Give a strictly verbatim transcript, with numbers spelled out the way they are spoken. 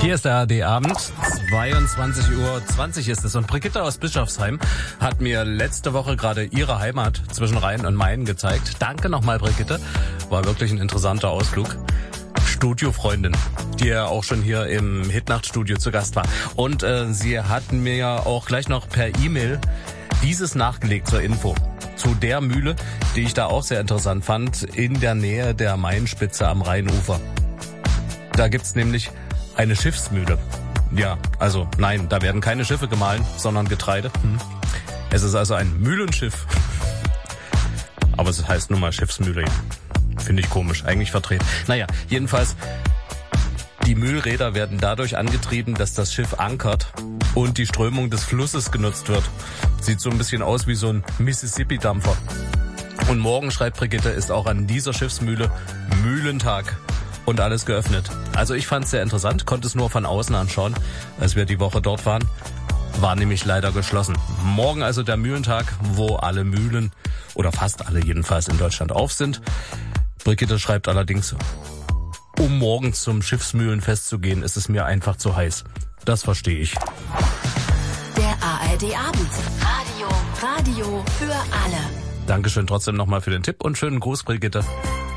Hier ist der A R D-Abend, zweiundzwanzig Uhr zwanzig ist es. Und Brigitte aus Bischofsheim hat mir letzte Woche gerade ihre Heimat zwischen Rhein und Main gezeigt. Danke nochmal, Brigitte. War wirklich ein interessanter Ausflug. Studiofreundin, die ja auch schon hier im Hitnacht-Studio zu Gast war. Und äh, sie hat mir auch gleich noch per E-Mail dieses nachgelegt zur Info. Zu der Mühle, die ich da auch sehr interessant fand, in der Nähe der Mainspitze am Rheinufer. Da gibt's nämlich eine Schiffsmühle. Ja, also nein, da werden keine Schiffe gemahlen, sondern Getreide. Hm. Es ist also ein Mühlenschiff. Aber es heißt nun mal Schiffsmühle. Finde ich komisch, eigentlich verdreht. Naja, jedenfalls, die Mühlräder werden dadurch angetrieben, dass das Schiff ankert und die Strömung des Flusses genutzt wird. Sieht so ein bisschen aus wie so ein Mississippi-Dampfer. Und morgen, schreibt Brigitte, ist auch an dieser Schiffsmühle Mühlentag. Und alles geöffnet. Also ich fand es sehr interessant, konnte es nur von außen anschauen, als wir die Woche dort waren. War nämlich leider geschlossen. Morgen also der Mühlentag, wo alle Mühlen, oder fast alle jedenfalls in Deutschland auf sind. Brigitte schreibt allerdings, um morgens zum Schiffsmühlenfest zu gehen, ist es mir einfach zu heiß. Das verstehe ich. Der A R D-Abend. Radio, Radio für alle. Dankeschön trotzdem nochmal für den Tipp und schönen Gruß, Brigitte.